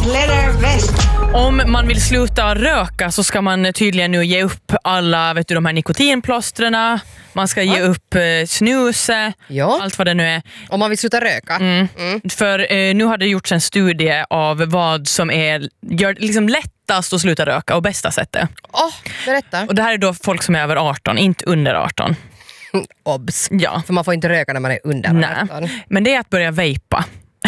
Leather vest. Om man vill sluta röka så ska man tydligen nu ge upp alla, vet du, de här nikotinplåstrarna. Man ska ge upp snuse, allt vad det nu är. Om man vill sluta röka. För nu har det gjorts en studie av vad som gör liksom lättast att sluta röka och bästa sättet. Berätta. Och det här är då folk som är över 18, inte under 18. Obs. Ja. För man får inte röka när man är under 18. Men det är att börja vejpa.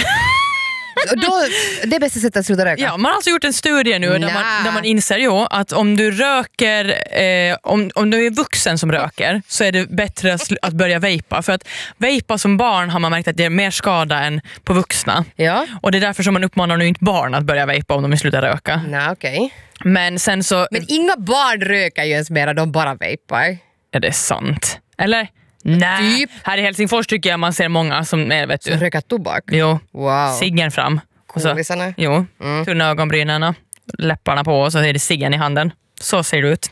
Då, det är bästa sättet att sluta röka. Ja, man har alltså gjort en studie nu där man inser att om du röker, om du är vuxen som röker, så är det bättre att börja vejpa. För att vejpa som barn har man märkt att det är mer skada än på vuxna. Ja. Och det är därför som man uppmanar nu inte barn att börja vejpa om de vill sluta röka. Nej, okej. Men sen så... Men inga barn röker ju ens mera, de bara vejpar. Är det sant? Eller? Nej, typ. Här i Helsingfors tycker jag man ser många som är, vet du. Som röker tobak? Jo, Wow. ciggen fram. Coolisarna. Jo, tunna ögonbrynen, läpparna på och så är det ciggen i handen. Så ser det ut.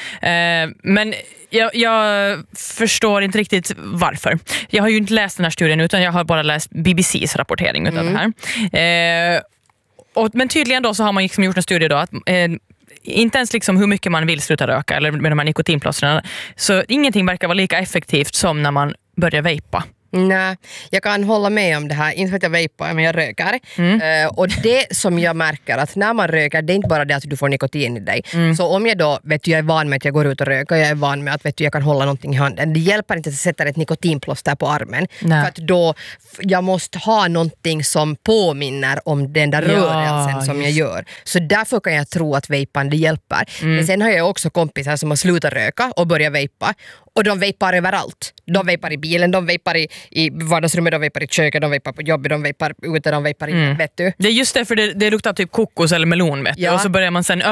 Men jag förstår inte riktigt varför. Jag har ju inte läst den här studien utan jag har bara läst BBCs rapportering utav det här. Men tydligen då så har man liksom gjort en studie då att inte ens liksom hur mycket man vill sluta röka eller med de här nikotinplåstrarna. Så ingenting verkar vara lika effektivt som när man börjar vejpa. Nej, jag kan hålla med om det här. Inte för att jag vejpar, men jag röker. Och det som jag märker att när man röker, det är inte bara det att du får nikotin i dig. Så om jag då, vet du, jag är van med att jag går ut och röker, jag är van med att, vet du, jag kan hålla någonting i handen. Det hjälper inte att jag sätter ett nikotinplåster på armen. Nej. För att då, jag måste ha någonting som påminner om den där rörelsen som jag gör. Så därför kan jag tro att vejpan det hjälper. Men sen har jag också kompisar som har slutat röka och börjat vejpa. Och de vejpar överallt. De vejpar i bilen, de vejpar i vardagsrummet, de vejpar i köket, de vejpar på jobbet, de vejpar ute, de vejpar i, vet du. Det är just därför det luktar typ kokos eller melon, vet du. Och så börjar man sen